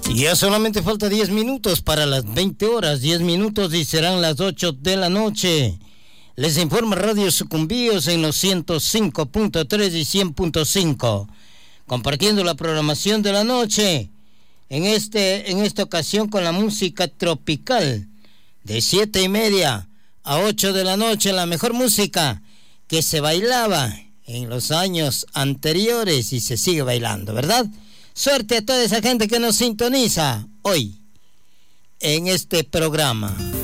Ya solamente falta 10 minutos para las 20 horas, 10 minutos y serán las 8 de la noche. Les informa Radio Sucumbíos en los 105.3 y 100.5, compartiendo la programación de la noche, en esta ocasión con la música tropical, de 7:30 a 8 de la noche, la mejor música que se bailaba en los años anteriores y se sigue bailando, ¿verdad? Suerte a toda esa gente que nos sintoniza hoy en este programa.